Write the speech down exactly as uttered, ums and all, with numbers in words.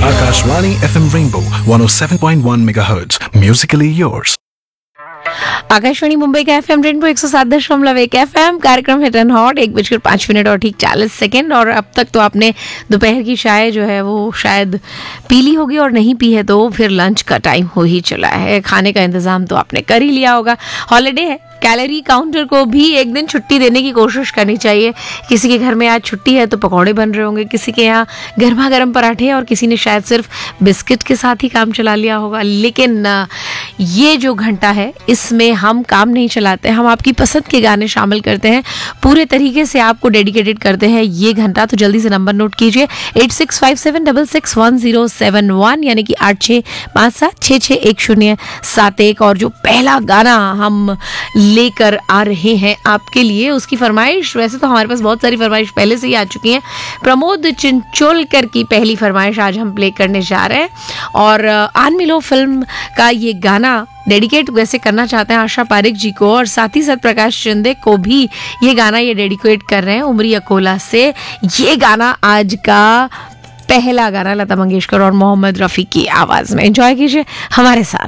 Akashvani F M Rainbow one oh seven point one megahertz. Musically yours. Akashvani Mumbai का FM rainbow एक सौ सात दशमलव एक एफएम कार्यक्रम है टन हॉट एक बजकर पाँच मिनट और ठीक चालीस सेकेंड। और अब तक तो आपने दोपहर की चाय जो है वो शायद पी ली होगी, और नहीं पी है तो फिर लंच का टाइम हो ही चला है। खाने का इंतजाम तो आपने कर ही लिया होगा। हॉलीडे है, कैलोरी काउंटर को भी एक दिन छुट्टी देने की कोशिश करनी चाहिए। किसी के घर में आज छुट्टी है तो पकौड़े बन रहे होंगे, किसी के यहाँ गर्मा गर्म पराठे, और किसी ने शायद सिर्फ बिस्किट के साथ ही काम चला लिया होगा। लेकिन ये जो घंटा है इसमें हम काम नहीं चलाते, हम आपकी पसंद के गाने शामिल करते हैं, पूरे तरीके से आपको डेडिकेटेड करते हैं ये घंटा। तो जल्दी से नंबर नोट कीजिए eight six five seven double six one zero seven one यानी कि आठ छः पाँच सात छः छः एक शून्य सात एक। और जो पहला गाना हम लेकर आ रहे हैं आपके लिए, उसकी फरमाइश, वैसे तो हमारे पास बहुत सारी फरमाइश पहले से ही आ चुकी हैं। प्रमोद चिंचोलकर की पहली फरमाइश आज हम प्ले करने जा रहे हैं, और आन मिलो फिल्म का ये गाना डेडिकेट वैसे करना चाहते हैं आशा पारिक जी को, और साथ ही साथ प्रकाश चंदे को भी ये गाना ये डेडिकेट कर रहे हैं उमरी अकोला से। ये गाना आज का पहला गाना लता मंगेशकर और मोहम्मद रफ़ी की आवाज़ में। एंजॉय कीजिए हमारे साथ।